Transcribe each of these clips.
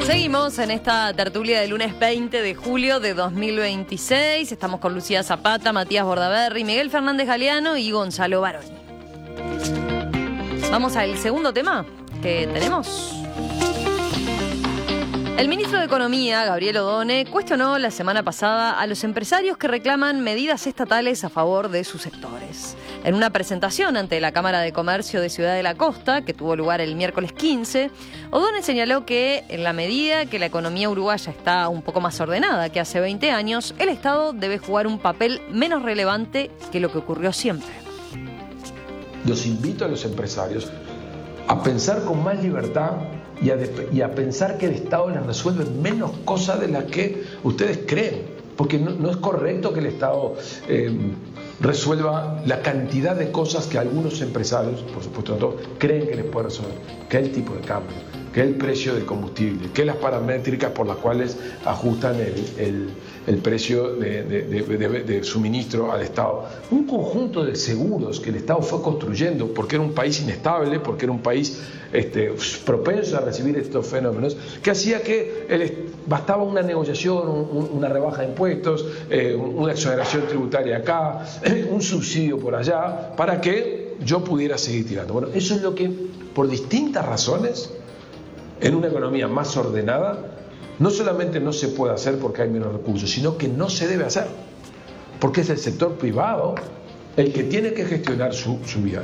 Seguimos en esta tertulia del lunes 20 de julio de 2026. Estamos con Lucía Zapata, Matías Bordaberry, Miguel Fernández Galeano y Gonzalo Baroni. Vamos al segundo tema que tenemos. El ministro de Economía, Gabriel Odone, cuestionó la semana pasada a los empresarios que reclaman medidas estatales a favor de sus sectores. En una presentación ante la Cámara de Comercio de Ciudad de la Costa, que tuvo lugar el miércoles 15, Odone señaló que, en la medida que la economía uruguaya está un poco más ordenada que hace 20 años, el Estado debe jugar un papel menos relevante que lo que ocurrió siempre. Los invito a los empresarios a pensar con más libertad y a pensar que el Estado les resuelve menos cosas de las que ustedes creen, porque no es correcto que el Estado resuelva la cantidad de cosas que algunos empresarios, por supuesto no todos, creen que les puede resolver, que es el tipo de cambio, que es el precio del combustible, que es las paramétricas por las cuales ajustan el precio de suministro al Estado. Un conjunto de seguros que el Estado fue construyendo porque era un país inestable, porque era un país propenso a recibir estos fenómenos, que hacía que bastaba una negociación, una rebaja de impuestos, una exoneración tributaria acá, un subsidio por allá, para que yo pudiera seguir tirando. Bueno, eso es lo que, por distintas razones, en una economía más ordenada, no solamente no se puede hacer porque hay menos recursos, sino que no se debe hacer, porque es el sector privado el que tiene que gestionar su vida.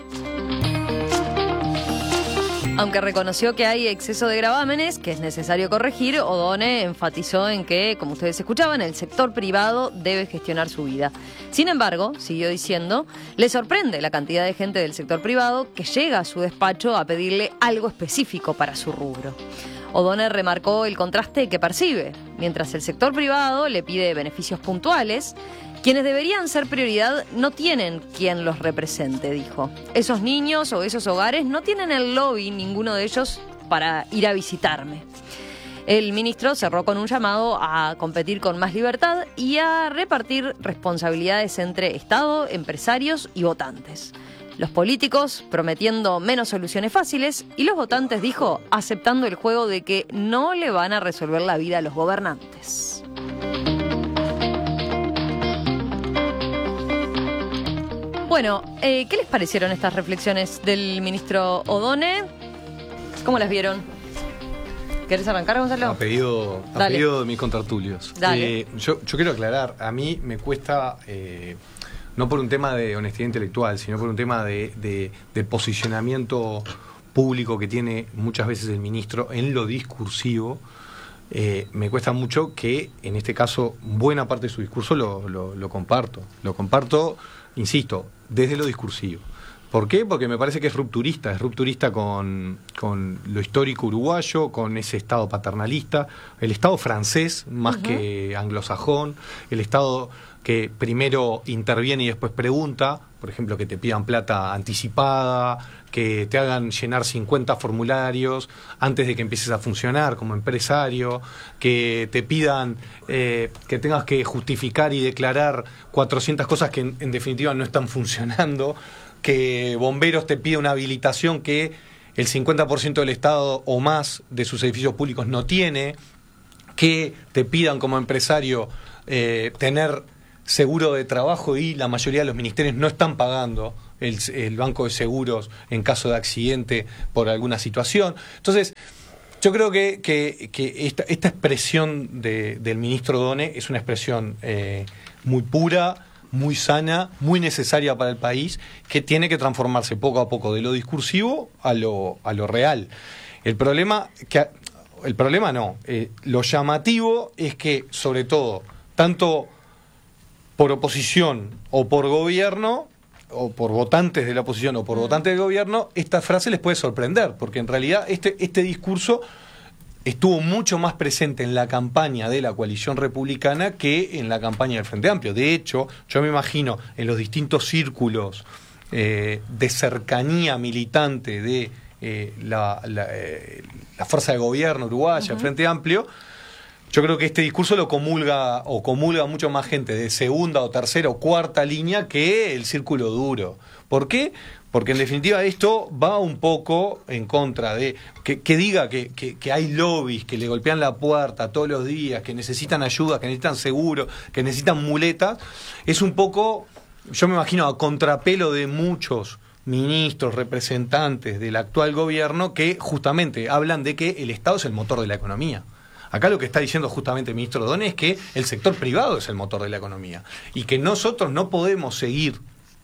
Aunque reconoció que hay exceso de gravámenes que es necesario corregir, Odone enfatizó en que, como ustedes escuchaban, el sector privado debe gestionar su vida. Sin embargo, siguió diciendo, le sorprende la cantidad de gente del sector privado que llega a su despacho a pedirle algo específico para su rubro. Odone remarcó el contraste que percibe. Mientras el sector privado le pide beneficios puntuales, quienes deberían ser prioridad no tienen quien los represente, dijo. Esos niños o esos hogares no tienen el lobby, ninguno de ellos, para ir a visitarme. El ministro cerró con un llamado a competir con más libertad y a repartir responsabilidades entre Estado, empresarios y votantes. Los políticos prometiendo menos soluciones fáciles y los votantes, dijo, aceptando el juego de que no le van a resolver la vida a los gobernantes. Bueno, ¿qué les parecieron estas reflexiones del ministro Odone? ¿Cómo las vieron? ¿Querés arrancar, Gonzalo? A pedido de mis contertulios. Yo quiero aclarar, a mí me cuesta, no por un tema de honestidad intelectual, sino por un tema de posicionamiento público que tiene muchas veces el ministro en lo discursivo. Me cuesta mucho que, en este caso, buena parte de su discurso lo comparto. Lo comparto, insisto, desde lo discursivo. ¿Por qué? Porque me parece que es rupturista con lo histórico uruguayo, con ese Estado paternalista, el Estado francés más que anglosajón, el Estado que primero interviene y después pregunta, por ejemplo, que te pidan plata anticipada, que te hagan llenar 50 formularios antes de que empieces a funcionar como empresario, que te pidan que tengas que justificar y declarar 400 cosas que en definitiva no están funcionando, que bomberos te pide una habilitación que el 50% del Estado o más de sus edificios públicos no tiene, que te pidan como empresario tener seguro de trabajo y la mayoría de los ministerios no están pagando el banco de seguros en caso de accidente por alguna situación. Entonces, yo creo que esta expresión del ministro Odone es una expresión muy pura, muy sana, muy necesaria para el país, que tiene que transformarse poco a poco de lo discursivo a lo real. Lo llamativo es que, sobre todo, tanto por oposición o por gobierno, o por votantes de la oposición o por votantes del gobierno, esta frase les puede sorprender, porque en realidad este discurso estuvo mucho más presente en la campaña de la coalición republicana que en la campaña del Frente Amplio. De hecho, yo me imagino en los distintos círculos de cercanía militante de la fuerza de gobierno uruguaya, el Frente Amplio, yo creo que este discurso lo comulga mucho más gente de segunda o tercera o cuarta línea que el círculo duro. ¿Por qué? Porque en definitiva esto va un poco en contra de que diga que hay lobbies que le golpean la puerta todos los días, que necesitan ayuda, que necesitan seguro, que necesitan muletas. Es un poco, yo me imagino, a contrapelo de muchos ministros, representantes del actual gobierno que justamente hablan de que el Estado es el motor de la economía. Acá lo que está diciendo justamente el ministro Odone es que el sector privado es el motor de la economía y que nosotros no podemos seguir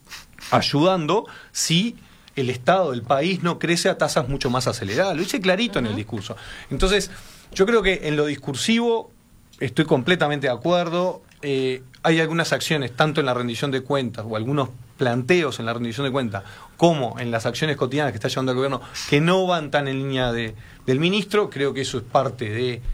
ayudando si el Estado del país no crece a tasas mucho más aceleradas. Lo dice clarito en el discurso. Entonces, yo creo que en lo discursivo estoy completamente de acuerdo. Hay algunas acciones, tanto en la rendición de cuentas o algunos planteos en la rendición de cuentas, como en las acciones cotidianas que está llevando el gobierno, que no van tan en línea del ministro. Creo que eso es parte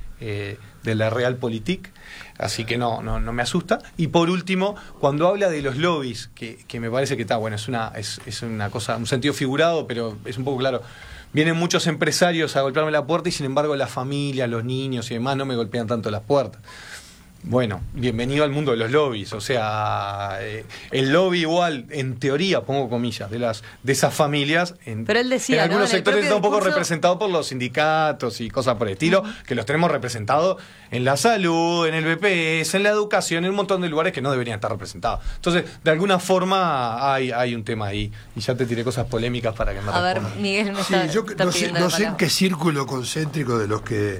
de la realpolitik. Así que no me asusta. Y por último, cuando habla de los lobbies, que me parece que está bueno, es una cosa, un sentido figurado, pero es un poco claro. Vienen muchos empresarios a golpearme la puerta y sin embargo las familias, los niños y demás no me golpean tanto las puertas. Bueno, bienvenido al mundo de los lobbies. O sea, el lobby igual, en teoría, pongo comillas, de esas familias, pero él decía, en algunos sectores está un poco discurso representado por los sindicatos y cosas por el estilo, que los tenemos representados en la salud, en el BPS, en la educación, en un montón de lugares que no deberían estar representados. Entonces, de alguna forma hay un tema ahí. Y ya te tiré cosas polémicas para que me respondas. A ver, Miguel, yo no sé en qué círculo concéntrico de los que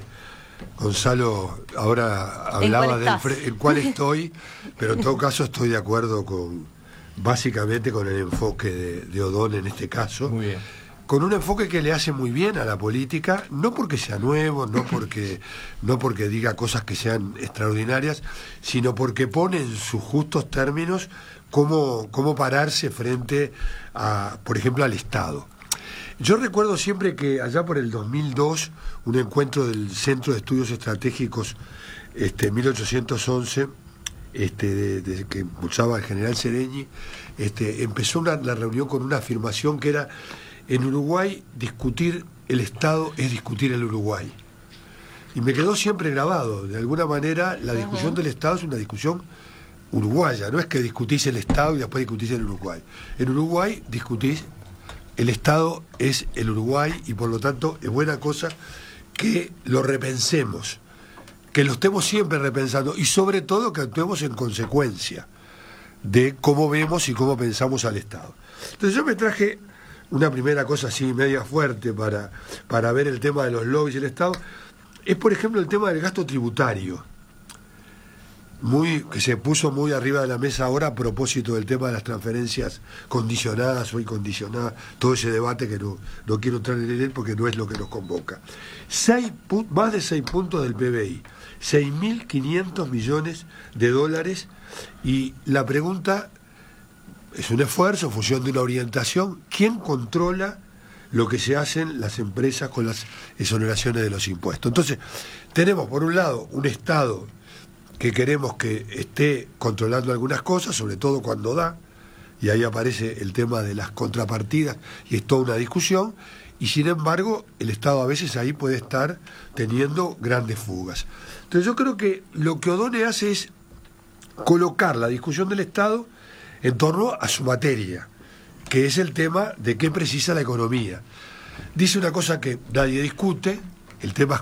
Gonzalo ahora hablaba el cual estoy, pero en todo caso estoy de acuerdo básicamente con el enfoque de Odone en este caso. Muy bien. Con un enfoque que le hace muy bien a la política, no porque sea nuevo, no porque diga cosas que sean extraordinarias, sino porque pone en sus justos términos cómo pararse frente a, por ejemplo, al Estado. Yo recuerdo siempre que allá por el 2002, un encuentro del Centro de Estudios Estratégicos 1811, que impulsaba el general Sereñi, empezó la reunión con una afirmación que era: en Uruguay discutir el Estado es discutir el Uruguay. Y me quedó siempre grabado. De alguna manera la discusión del Estado es una discusión uruguaya, no es que discutís el Estado y después discutís el Uruguay. En Uruguay discutís el Estado es el Uruguay y por lo tanto es buena cosa que lo repensemos, que lo estemos siempre repensando y sobre todo que actuemos en consecuencia de cómo vemos y cómo pensamos al Estado. Entonces yo me traje una primera cosa así media fuerte para ver el tema de los lobbies y el Estado, es por ejemplo el tema del gasto tributario, que se puso muy arriba de la mesa ahora a propósito del tema de las transferencias condicionadas o incondicionadas, todo ese debate que no quiero entrar en él porque no es lo que nos convoca. Más de 6 puntos del PBI, 6.500 millones de dólares, y la pregunta es un esfuerzo en función de una orientación. ¿Quién controla lo que se hacen las empresas con las exoneraciones de los impuestos? Entonces, tenemos por un lado un Estado que queremos que esté controlando algunas cosas, sobre todo cuando da, y ahí aparece el tema de las contrapartidas, y es toda una discusión, y sin embargo el Estado a veces ahí puede estar teniendo grandes fugas. Entonces yo creo que lo que Odone hace es colocar la discusión del Estado en torno a su materia, que es el tema de qué precisa la economía. Dice una cosa que nadie discute, el tema es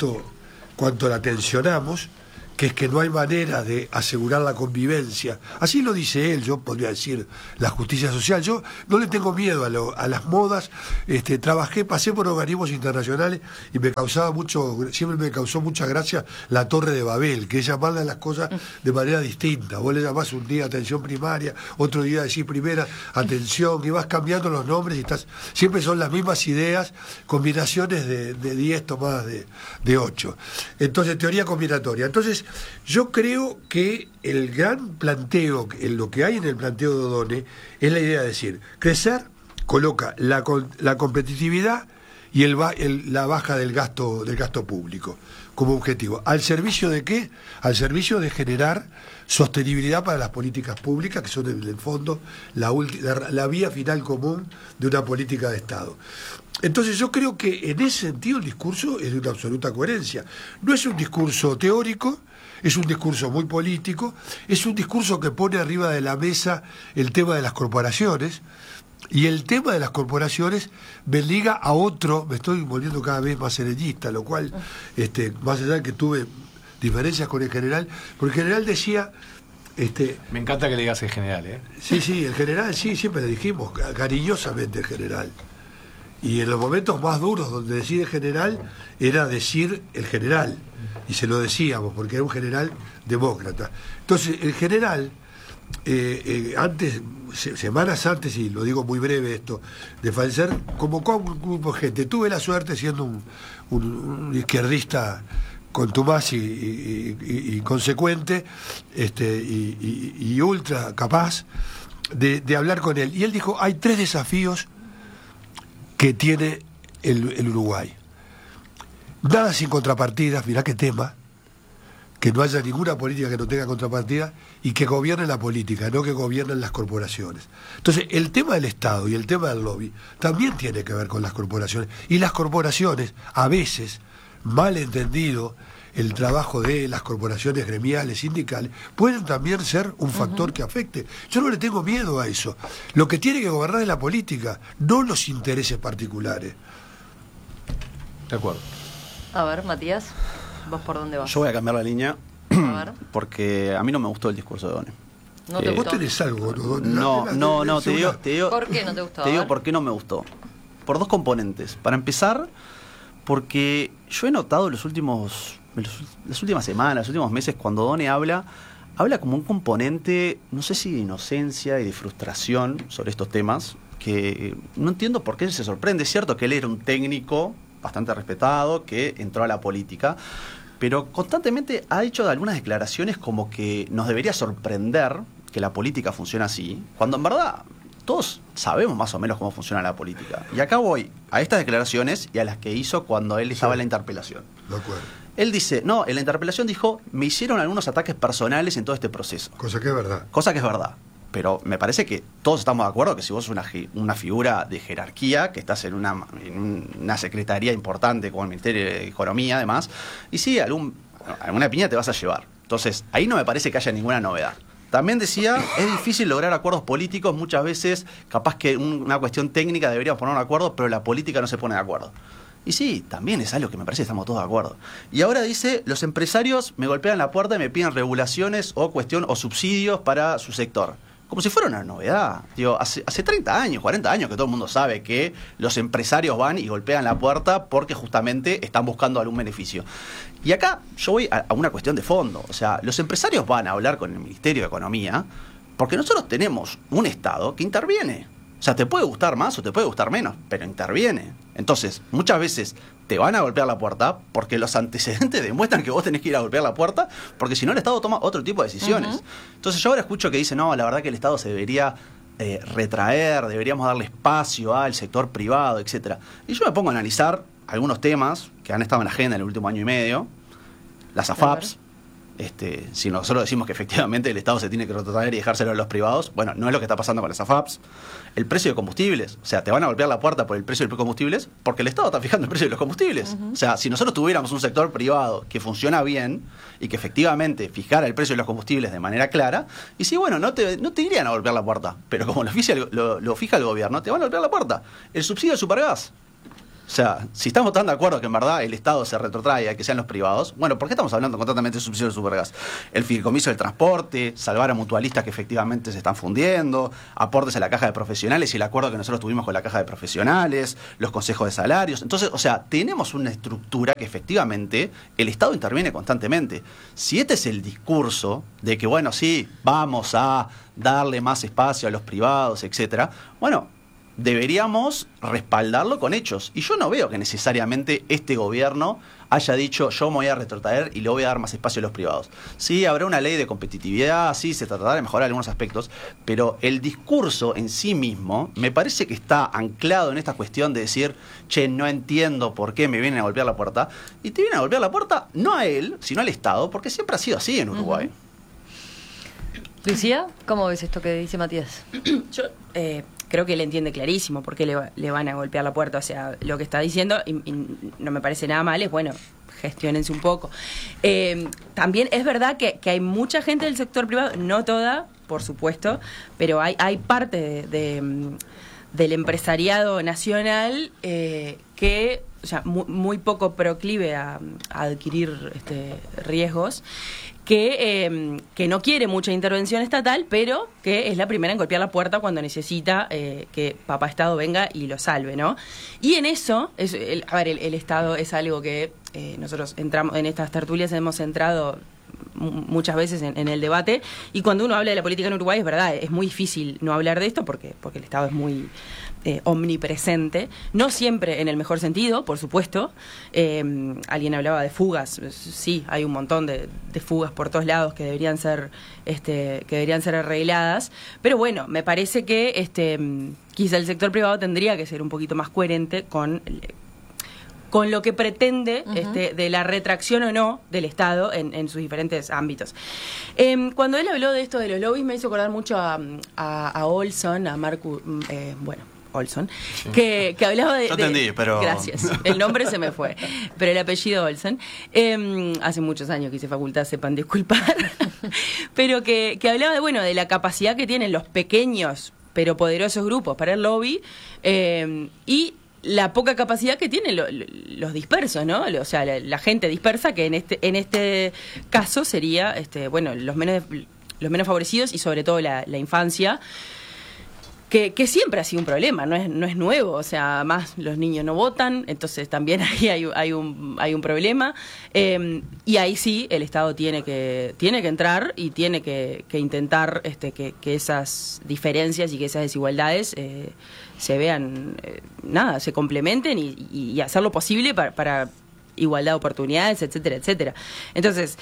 cuánto la tensionamos, que es que no hay manera de asegurar la convivencia. Así lo dice él, yo podría decir la justicia social. Yo no le tengo miedo a las modas. Pasé por organismos internacionales y siempre me causó mucha gracia la Torre de Babel, que es llamarle las cosas de manera distinta. Vos le llamás un día atención primaria, otro día decís primera atención, y vas cambiando los nombres y siempre son las mismas ideas, combinaciones de 10 tomadas de 8. Entonces, teoría combinatoria. Entonces, yo creo que el gran planteo, lo que hay en el planteo de Odone, es la idea de decir, crecer coloca la competitividad y la baja del gasto público como objetivo. ¿Al servicio de qué? Al servicio de generar sostenibilidad para las políticas públicas, que son en el fondo la vía final común de una política de Estado. Entonces yo creo que en ese sentido el discurso es de una absoluta coherencia. No es un discurso teórico, es un discurso muy político, es un discurso que pone arriba de la mesa el tema de las corporaciones, Y el tema de las corporaciones me liga a otro, me estoy volviendo cada vez más serenista, lo cual, más allá de que tuve diferencias con el general, porque el general decía... me encanta que le digas el general, ¿eh? Sí, el general, sí, siempre le dijimos, cariñosamente el general. Y en los momentos más duros donde decir el general, era decir el general. Y se lo decíamos, porque era un general demócrata. Entonces, el general... antes, semanas antes, y lo digo muy breve esto, de fallecer, convocó a un grupo de gente. Tuve la suerte, siendo un izquierdista contumaz y consecuente, y ultra capaz de hablar con él. Y él dijo, hay 3 desafíos que tiene el Uruguay. Nada sin contrapartidas, mirá qué tema, que no haya ninguna política que no tenga contrapartida y que gobierne la política, no que gobiernen las corporaciones. Entonces, el tema del Estado y el tema del lobby también tiene que ver con las corporaciones. Y las corporaciones, a veces, mal entendido el trabajo de las corporaciones gremiales, sindicales, pueden también ser un factor que afecte. Yo no le tengo miedo a eso. Lo que tiene que gobernar es la política, no los intereses particulares. De acuerdo. A ver, Matías, ¿vos por dónde vas? Yo voy a cambiar la línea porque a mí no me gustó el discurso de Doni. ¿No te gustó? ¿Vos tenés algo? No, te digo... ¿Por qué no te gustó? Te digo por qué no me gustó. Por 2 componentes. Para empezar, porque yo he notado las últimas semanas, los últimos meses, cuando Doni habla como un componente, no sé si de inocencia y de frustración sobre estos temas, que no entiendo por qué se sorprende. Es cierto que él era un técnico bastante respetado, que entró a la política, pero constantemente ha hecho algunas declaraciones como que nos debería sorprender que la política funciona así, cuando en verdad todos sabemos más o menos cómo funciona la política. Y acá voy a estas declaraciones y a las que hizo cuando él estaba en la interpelación. De acuerdo. Él dice, no, en la interpelación dijo, me hicieron algunos ataques personales en todo este proceso. Cosa que es verdad. Cosa que es verdad. Pero me parece que todos estamos de acuerdo que si vos sos una figura de jerarquía, que estás en una secretaría importante como el Ministerio de Economía, además, y sí, alguna piña te vas a llevar. Entonces, ahí no me parece que haya ninguna novedad. También decía, es difícil lograr acuerdos políticos, muchas veces, capaz que una cuestión técnica deberíamos poner un acuerdo, pero la política no se pone de acuerdo. Y sí, también es algo que me parece que estamos todos de acuerdo. Y ahora dice, los empresarios me golpean la puerta y me piden regulaciones o subsidios para su sector. Como si fuera una novedad. Digo, hace 30 años, 40 años que todo el mundo sabe que los empresarios van y golpean la puerta porque justamente están buscando algún beneficio. Y acá yo voy a una cuestión de fondo. O sea, los empresarios van a hablar con el Ministerio de Economía porque nosotros tenemos un Estado que interviene. O sea, te puede gustar más o te puede gustar menos, pero interviene. Entonces, muchas veces te van a golpear la puerta porque los antecedentes demuestran que vos tenés que ir a golpear la puerta, porque si no el Estado toma otro tipo de decisiones. Entonces yo ahora escucho que dice, no, la verdad que el Estado se debería retraer, deberíamos darle espacio al sector privado, etcétera. Y yo me pongo a analizar algunos temas que han estado en la agenda en el último año y medio, las AFAPs. Si nosotros decimos que efectivamente el Estado se tiene que retraer y dejárselo a los privados, bueno, no es lo que está pasando con las AFAPs. El precio de combustibles, o sea, te van a golpear la puerta por el precio de los combustibles porque el Estado está fijando el precio de los combustibles. O sea, si nosotros tuviéramos un sector privado que funciona bien y que efectivamente fijara el precio de los combustibles de manera clara, y sí, bueno, no te irían a golpear la puerta, pero como lo fija el gobierno, te van a golpear la puerta. El subsidio del supergas. O sea, si estamos tan de acuerdo que en verdad el Estado se retrotrae que sean los privados, bueno, ¿por qué estamos hablando constantemente de subsidio del supergas? El fideicomiso del transporte, salvar a mutualistas que efectivamente se están fundiendo, aportes a la caja de profesionales y el acuerdo que nosotros tuvimos con la caja de profesionales, los consejos de salarios. Entonces, o sea, tenemos una estructura que efectivamente el Estado interviene constantemente. Si este es el discurso de que, bueno, sí, vamos a darle más espacio a los privados, etcétera, bueno, deberíamos respaldarlo con hechos. Y yo no veo que necesariamente este gobierno haya dicho yo me voy a retrotraer y le voy a dar más espacio a los privados. Sí, habrá una ley de competitividad, sí, se tratará de mejorar algunos aspectos, pero el discurso en sí mismo me parece que está anclado en esta cuestión de decir, che, no entiendo por qué me vienen a golpear la puerta. Y te vienen a golpear la puerta no a él, sino al Estado, porque siempre ha sido así en Uruguay. Lucía, ¿cómo ves esto que dice Matías? Yo creo que él entiende clarísimo por qué le van a golpear la puerta. O sea, lo que está diciendo, y no me parece nada mal, es bueno, gestiónense un poco. También es verdad que hay mucha gente del sector privado, no toda, por supuesto, pero hay parte del empresariado nacional que, o sea, muy poco proclive a adquirir riesgos, que no quiere mucha intervención estatal, pero que es la primera en golpear la puerta cuando necesita que papá Estado venga y lo salve, ¿no? Y en eso, el Estado es algo que nosotros entramos en estas tertulias, hemos entrado muchas veces en el debate, y cuando uno habla de la política en Uruguay, es verdad, es muy difícil no hablar de esto porque el Estado es muy omnipresente, no siempre en el mejor sentido, por supuesto. Alguien hablaba de fugas, sí, hay un montón de fugas por todos lados que deberían ser arregladas, pero bueno, me parece que quizá el sector privado tendría que ser un poquito más coherente con lo que pretende de la retracción o no del Estado en sus diferentes ámbitos. Cuando él habló de esto de los lobbies, me hizo acordar mucho a Olson, a Marcus, Olson, sí, que hablaba de... Yo entendí, pero... Gracias, el nombre se me fue, pero el apellido Olson. Hace muchos años que hice facultad, sepan disculpar, pero que hablaba de la capacidad que tienen los pequeños pero poderosos grupos para el lobby, y la poca capacidad que tienen los dispersos, ¿no? O sea, la gente dispersa, que en este caso sería los menos favorecidos, y sobre todo la infancia, que siempre ha sido un problema, no es nuevo. O sea, más los niños no votan, entonces también ahí hay un problema, y ahí sí el Estado tiene que entrar y tiene que intentar que esas diferencias y que esas desigualdades se vean, se complementen y hacer lo posible para igualdad de oportunidades, etcétera, etcétera. Entonces,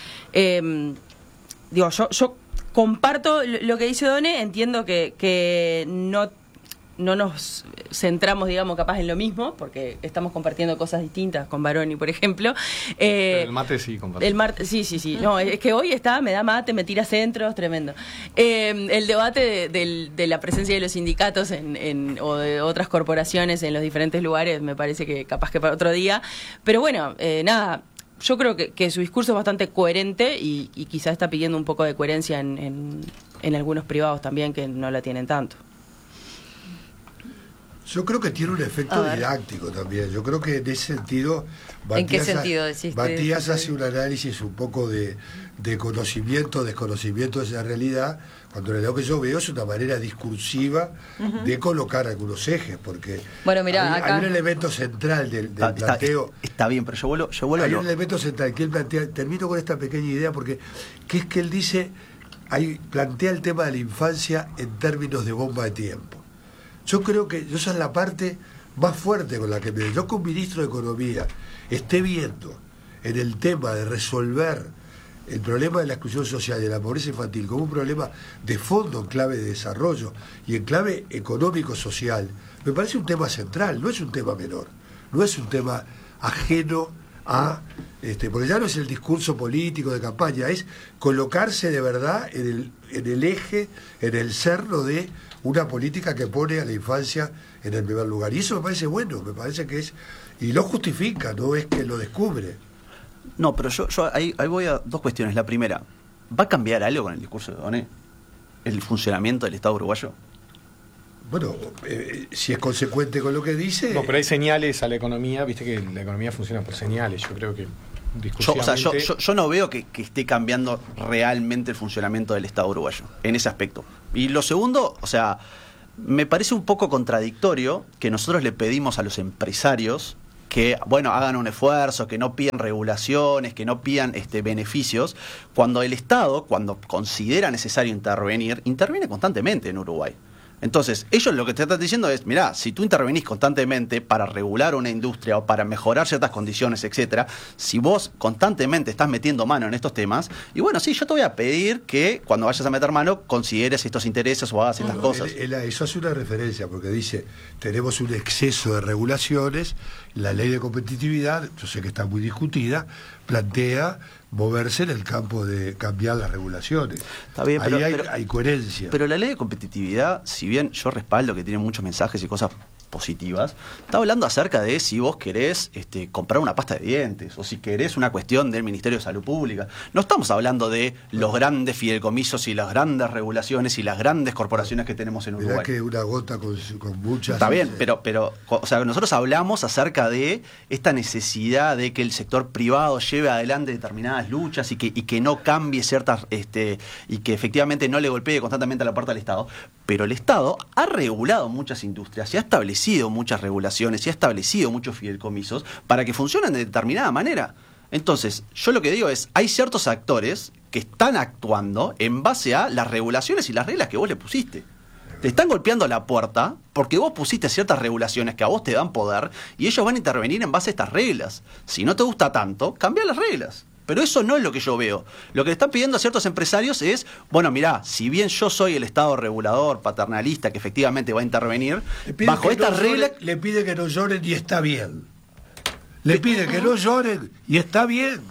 yo comparto lo que dice Done, entiendo que no nos centramos, digamos, capaz en lo mismo, porque estamos compartiendo cosas distintas con Baroni, por ejemplo. Pero el mate sí compartimos. El mate, sí. No, es que hoy me da mate, me tira centros, tremendo. El debate de la presencia de los sindicatos o de otras corporaciones en los diferentes lugares, me parece que capaz que para otro día. Pero bueno, nada. Yo creo que su discurso es bastante coherente y quizá está pidiendo un poco de coherencia en algunos privados también, que no la tienen tanto. Yo creo que tiene un efecto didáctico también. Yo creo que en ese sentido... ¿En qué sentido decís? Matías hace un análisis un poco de conocimiento, desconocimiento de esa realidad, cuando lo que yo veo es una manera discursiva de colocar algunos ejes, porque hay un elemento central del planteo. Está bien, pero yo vuelvo hay un elemento central que él plantea. Termino con esta pequeña idea, porque que es que él dice, plantea el tema de la infancia en términos de bomba de tiempo. Yo creo que esa es la parte más fuerte con la que yo, como ministro de Economía, esté viendo en el tema de resolver el problema de la exclusión social y de la pobreza infantil como un problema de fondo en clave de desarrollo y en clave económico-social, me parece un tema central, no es un tema menor, no es un tema ajeno a... porque ya no es el discurso político de campaña, es colocarse de verdad en el eje, en el cerno de una política que pone a la infancia en el primer lugar. Y eso me parece bueno, me parece que es... Y lo justifica, no es que lo descubre. No, pero yo ahí voy a dos cuestiones. La primera, ¿va a cambiar algo con el discurso de Done? ¿El funcionamiento del Estado uruguayo? Bueno, si es consecuente con lo que dice... No, pero hay señales a la economía, viste que la economía funciona por señales. Yo creo que yo no veo que esté cambiando realmente el funcionamiento del Estado uruguayo en ese aspecto. Y lo segundo, me parece un poco contradictorio que nosotros le pedimos a los empresarios que, hagan un esfuerzo, que no pidan regulaciones, que no pidan beneficios, cuando el Estado, cuando considera necesario intervenir, interviene constantemente en Uruguay. Entonces, ellos lo que te están diciendo es, mirá, si tú intervenís constantemente para regular una industria o para mejorar ciertas condiciones, etcétera, si vos constantemente estás metiendo mano en estos temas, y sí, yo te voy a pedir que cuando vayas a meter mano consideres estos intereses o hagas estas cosas. Eso hace una referencia, porque dice, tenemos un exceso de regulaciones, la ley de competitividad, yo sé que está muy discutida, plantea moverse en el campo de cambiar las regulaciones. Está bien, pero hay coherencia. Pero la ley de competitividad, si bien yo respaldo que tiene muchos mensajes y cosas positivas, está hablando acerca de si vos querés comprar una pasta de dientes o si querés una cuestión del Ministerio de Salud Pública. No estamos hablando de los grandes fideicomisos y las grandes regulaciones y las grandes corporaciones que tenemos en Uruguay. Mirá que una gota con muchas... Está bien, pero o sea, nosotros hablamos acerca de esta necesidad de que el sector privado lleve adelante determinadas luchas y que no cambie ciertas... y que efectivamente no le golpee constantemente a la puerta del Estado. Pero el Estado ha regulado muchas industrias y ha establecido muchas regulaciones y ha establecido muchos fideicomisos para que funcionen de determinada manera. Entonces, yo lo que digo es, hay ciertos actores que están actuando en base a las regulaciones y las reglas que vos le pusiste. Te están golpeando la puerta porque vos pusiste ciertas regulaciones que a vos te dan poder y ellos van a intervenir en base a estas reglas. Si no te gusta tanto, cambia las reglas. Pero eso no es lo que yo veo. Lo que le están pidiendo a ciertos empresarios es, bueno, mirá, si bien yo soy el Estado regulador, paternalista, que efectivamente va a intervenir, bajo estas reglas... Le pide que no lloren y está bien. Le pide que no lloren y está bien.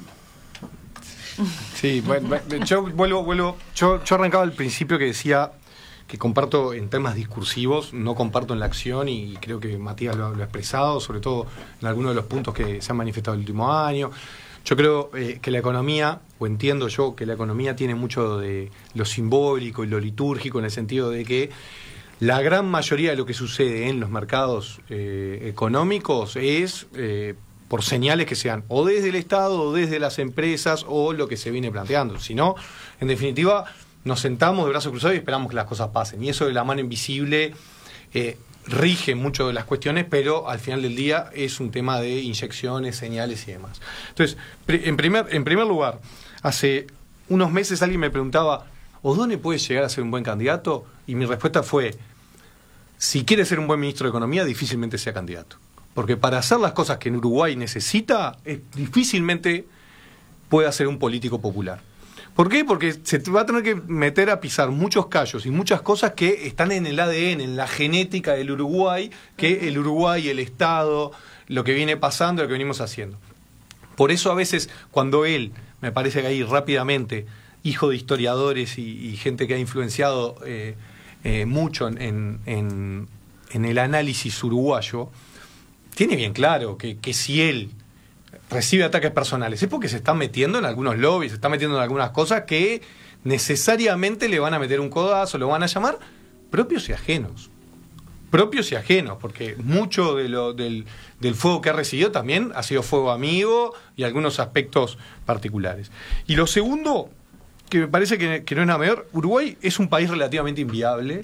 Sí, bueno, yo vuelvo. Yo arrancaba al principio que decía que comparto en temas discursivos, no comparto en la acción, y creo que Matías lo ha expresado, sobre todo en algunos de los puntos que se han manifestado el último año. Yo creo que la economía, o entiendo yo que la economía tiene mucho de lo simbólico y lo litúrgico, en el sentido de que la gran mayoría de lo que sucede en los mercados económicos es por señales que sean o desde el Estado o desde las empresas o lo que se viene planteando. Si no, en definitiva, nos sentamos de brazos cruzados y esperamos que las cosas pasen. Y eso de la mano invisible rige mucho de las cuestiones, pero al final del día es un tema de inyecciones, señales y demás. Entonces, en primer lugar, hace unos meses alguien me preguntaba, ¿O'Donnell puede llegar a ser un buen candidato? Y mi respuesta fue, si quiere ser un buen ministro de Economía, difícilmente sea candidato. Porque para hacer las cosas que en Uruguay necesita, difícilmente pueda ser un político popular. ¿Por qué? Porque se va a tener que meter a pisar muchos callos y muchas cosas que están en el ADN, en la genética del Uruguay, que el Uruguay, el Estado, lo que viene pasando, lo que venimos haciendo. Por eso a veces cuando él, me parece que ahí rápidamente, hijo de historiadores y gente que ha influenciado mucho en el análisis uruguayo, tiene bien claro que si él recibe ataques personales es porque se está metiendo en algunos lobbies, se está metiendo en algunas cosas que necesariamente le van a meter un codazo, lo van a llamar propios y ajenos. Propios y ajenos, porque mucho del fuego que ha recibido también ha sido fuego amigo y algunos aspectos particulares. Y lo segundo, que me parece que no es nada menor, Uruguay es un país relativamente inviable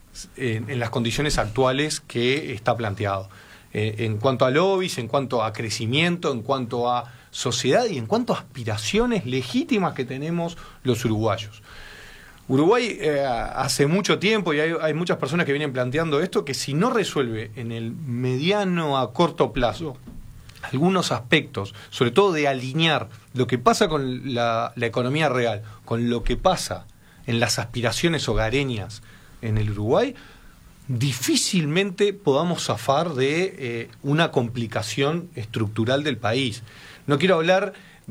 en las condiciones actuales que está planteado. En cuanto a lobbies, en cuanto a crecimiento, en cuanto a sociedad y en cuanto a aspiraciones legítimas que tenemos los uruguayos. Uruguay hace mucho tiempo, y hay muchas personas que vienen planteando esto, que si no resuelve en el mediano a corto plazo algunos aspectos, sobre todo de alinear lo que pasa con la economía real, con lo que pasa en las aspiraciones hogareñas en el Uruguay, difícilmente podamos zafar de una complicación estructural del país. No quiero hablar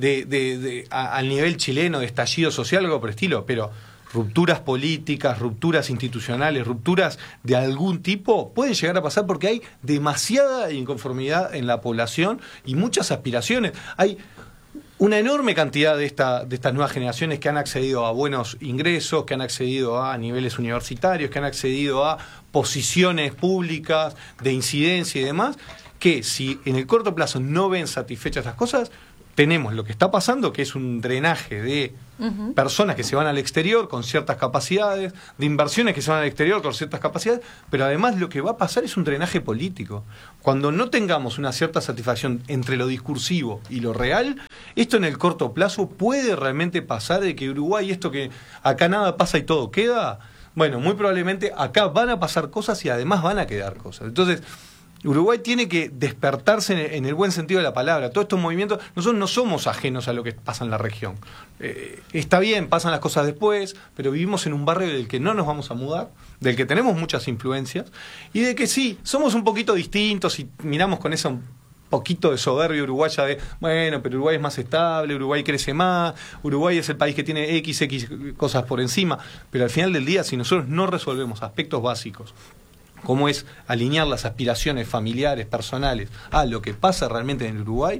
al nivel chileno de estallido social o algo por el estilo, pero rupturas políticas, rupturas institucionales, rupturas de algún tipo pueden llegar a pasar porque hay demasiada inconformidad en la población y muchas aspiraciones. Hay una enorme cantidad de estas nuevas generaciones que han accedido a buenos ingresos, que han accedido a niveles universitarios, que han accedido a posiciones públicas de incidencia y demás, que si en el corto plazo no ven satisfechas las cosas, tenemos lo que está pasando, que es un drenaje de personas que se van al exterior con ciertas capacidades, de inversiones que se van al exterior con ciertas capacidades, pero además lo que va a pasar es un drenaje político. Cuando no tengamos una cierta satisfacción entre lo discursivo y lo real, esto en el corto plazo puede realmente pasar de que Uruguay, esto que acá nada pasa y todo queda, bueno, muy probablemente acá van a pasar cosas y además van a quedar cosas. Entonces, Uruguay tiene que despertarse en el buen sentido de la palabra. Todos estos movimientos, nosotros no somos ajenos a lo que pasa en la región. Está bien, pasan las cosas después, pero vivimos en un barrio del que no nos vamos a mudar, del que tenemos muchas influencias, y de que sí, somos un poquito distintos y miramos con ese un poquito de soberbia uruguaya de, bueno, pero Uruguay es más estable, Uruguay crece más, Uruguay es el país que tiene XX cosas por encima, pero al final del día, si nosotros no resolvemos aspectos básicos, cómo es alinear las aspiraciones familiares, personales, a lo que pasa realmente en el Uruguay,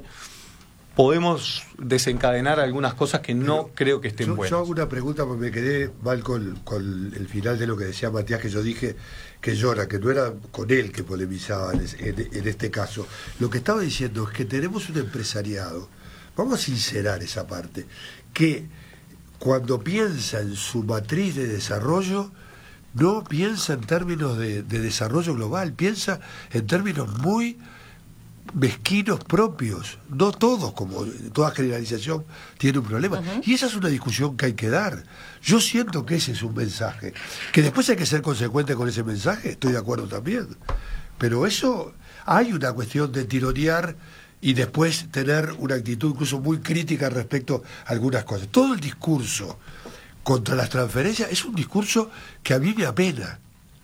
podemos desencadenar algunas cosas que no creo que estén buenas. Yo hago una pregunta porque me quedé mal con el final de lo que decía Matías, que yo dije que llora, que no era con él que polemizaba en este caso. Lo que estaba diciendo es que tenemos un empresariado, vamos a sincerar esa parte, que cuando piensa en su matriz de desarrollo, no piensa en términos de desarrollo global, piensa en términos muy mezquinos propios. No todos, como toda generalización, tiene un problema. Y esa es una discusión que hay que dar. Yo siento que ese es un mensaje. Que después hay que ser consecuente con ese mensaje, estoy de acuerdo también. Pero eso, hay una cuestión de tironear y después tener una actitud incluso muy crítica respecto a algunas cosas. Todo el discurso contra las transferencias es un discurso que a mí me apena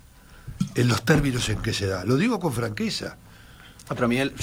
en los términos en que se da. Lo digo con franqueza. Pero Miguel,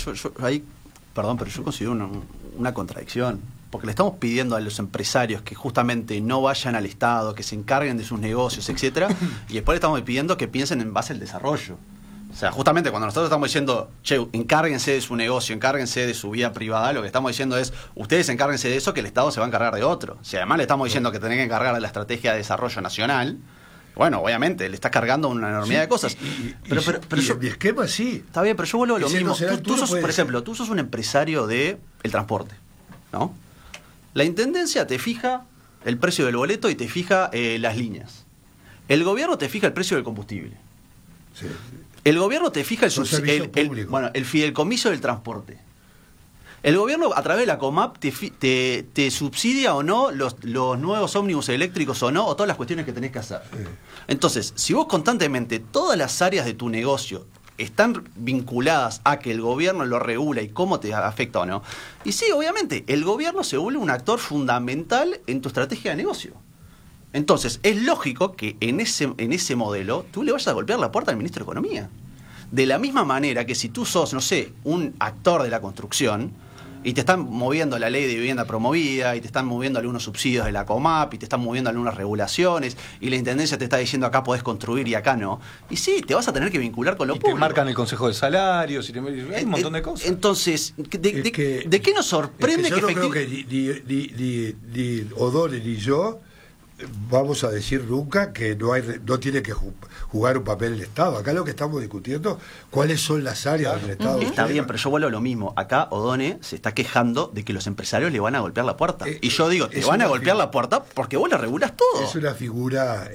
pero yo considero una contradicción, porque le estamos pidiendo a los empresarios que justamente no vayan al Estado, que se encarguen de sus negocios, etcétera, y después le estamos pidiendo que piensen en base al desarrollo. O sea, justamente cuando nosotros estamos diciendo, che, encárguense de su negocio, encárguense de su vida privada, lo que estamos diciendo es, ustedes encárguense de eso, que el Estado se va a encargar de otro. Si además le estamos diciendo que tienen que encargar de la estrategia de desarrollo nacional, bueno, obviamente, le estás cargando una enormidad de cosas. Pero en mi esquema sí. Está bien, pero yo vuelvo a lo mismo. Tú sos, por ejemplo, tú sos un empresario del transporte, ¿no? La intendencia te fija el precio del boleto y te fija las líneas. El gobierno te fija el precio del combustible. Sí. El gobierno te fija el fideicomiso del transporte. El gobierno, a través de la COMAP, te subsidia o no los nuevos ómnibus eléctricos o no, o todas las cuestiones que tenés que hacer. Entonces, si vos constantemente, todas las áreas de tu negocio están vinculadas a que el gobierno lo regula y cómo te afecta o no, y sí, obviamente, el gobierno se vuelve un actor fundamental en tu estrategia de negocio. Entonces, es lógico que en ese modelo tú le vayas a golpear la puerta al ministro de Economía. De la misma manera que si tú sos, no sé, un actor de la construcción y te están moviendo la ley de vivienda promovida y te están moviendo algunos subsidios de la COMAP y te están moviendo algunas regulaciones y la intendencia te está diciendo acá podés construir y acá no, y sí, te vas a tener que vincular con lo público. Te marcan el consejo de salarios, hay un montón de cosas. Entonces, ¿de qué nos sorprende yo no creo que ni O'Donnell ni yo vamos a decir nunca que no tiene que jugar un papel el Estado. Acá lo que estamos discutiendo, cuáles son las áreas del Estado. Está bien, pero yo vuelvo a lo mismo. Acá O'Donnell se está quejando de que los empresarios le van a golpear la puerta. Y yo digo, te van a golpear la puerta porque vos le regulás todo. Es una figura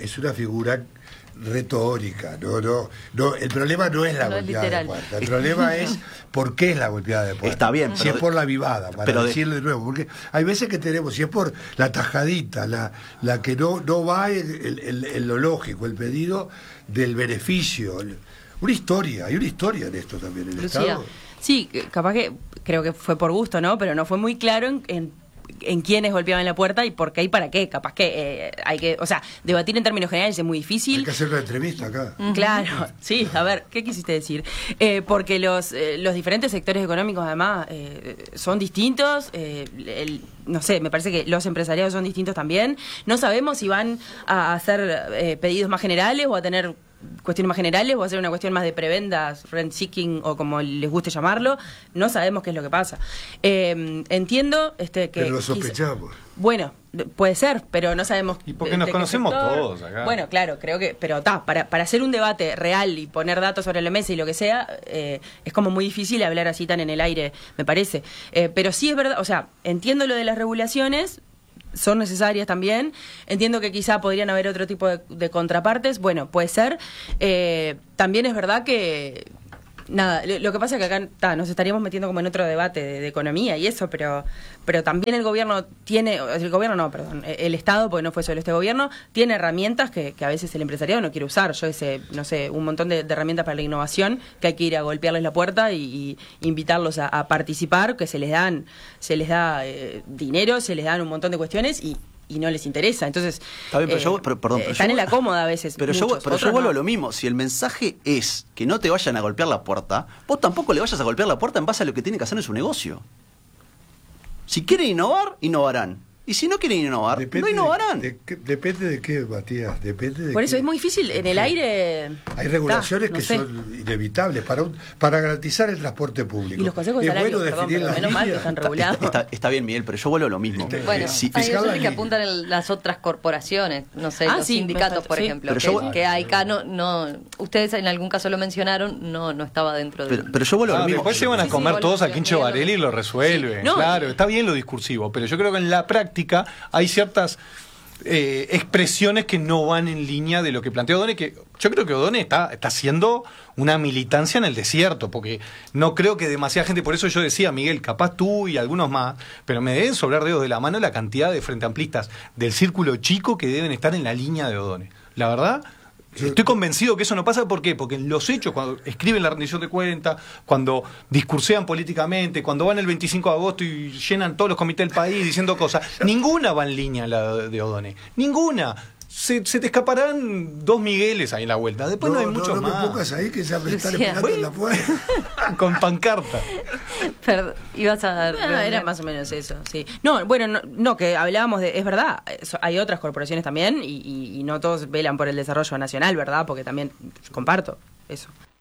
retórica, no, el problema no es la golpeada de puerta, el problema es por qué es la golpeada de puerta. Está bien, si es por la vivada, para decirlo de nuevo, porque hay veces que tenemos, si es por la tajadita, la que no va en lo lógico, el pedido del beneficio, hay una historia en esto también, el Lucía, Estado. Sí, capaz que creo que fue por gusto, ¿no? Pero no fue muy claro en quiénes golpeaban la puerta y por qué y para qué. Capaz que hay que, o sea, debatir en términos generales es muy difícil. Hay que hacer una entrevista acá. Claro, sí, a ver, ¿qué quisiste decir? Porque los diferentes sectores económicos además son distintos, no sé, me parece que los empresariados son distintos también. No sabemos si van a hacer pedidos más generales o a tener cuestiones más generales o a hacer una cuestión más de prebendas, rent seeking o como les guste llamarlo. No sabemos qué es lo que pasa. Entiendo que... Pero lo sospechamos. Bueno, puede ser, pero no sabemos. Y porque nos conocemos todos acá. Bueno, claro, creo que... Pero para hacer un debate real y poner datos sobre la mesa y lo que sea, es como muy difícil hablar así tan en el aire, me parece. Pero sí es verdad, o sea, entiendo lo de las regulaciones, son necesarias también. Entiendo que quizá podrían haber otro tipo de contrapartes. Bueno, puede ser. También es verdad que... Nada, lo que pasa es que acá nos estaríamos metiendo como en otro debate de economía y eso, pero también el gobierno el Estado, porque no fue solo este gobierno, tiene herramientas que a veces el empresariado no quiere usar. Yo no sé, un montón de herramientas para la innovación que hay que ir a golpearles la puerta y invitarlos a participar, que se les da dinero, se les dan un montón de cuestiones y no les interesa. Entonces, está bien, pero están en la cómoda a veces. Pero yo vuelvo a lo mismo. Si el mensaje es que no te vayan a golpear la puerta, vos tampoco le vayas a golpear la puerta en base a lo que tienen que hacer en su negocio. Si quieren innovar, innovarán. Y si no quieren innovar, no innovarán. Depende de qué, Matías. Depende de Por eso qué. es muy difícil. En el aire. Hay regulaciones que son inevitables para garantizar el transporte público. Y los consejos salarios, menos mal que están regulados. Está bien, Miguel, pero yo vuelvo a lo mismo. Bueno, hay otros que apuntan las otras corporaciones, no sé, los sindicatos, por ejemplo, que AICA ustedes en algún caso lo mencionaron, no estaba dentro de... Pero yo vuelvo a lo mismo. Después se van a comer todos a Quincho Varela y lo resuelven. Claro, está bien lo discursivo, pero yo creo que en la práctica hay ciertas expresiones que no van en línea de lo que plantea O'Donnell, que yo creo que O'Donnell está haciendo una militancia en el desierto, porque no creo que demasiada gente, por eso yo decía, Miguel, capaz tú y algunos más, pero me deben sobrar dedos de la mano la cantidad de frente amplistas del círculo chico que deben estar en la línea de O'Donnell. La verdad, estoy convencido que eso no pasa. ¿Por qué? Porque en los hechos, cuando escriben la rendición de cuentas, cuando discursean políticamente, cuando van el 25 de agosto y llenan todos los comités del país diciendo cosas, ninguna va en línea la de O'Donnell. Ninguna. Se te escaparán 2 Migueles ahí en la vuelta. Después no hay muchos más. No me pongas ahí que ya me están esperando en la puerta. Con pancarta. Perdón, ibas a dar... era más o menos eso, sí. No, que hablábamos de... Es verdad, hay otras corporaciones también y no todos velan por el desarrollo nacional, ¿verdad? Porque también comparto eso.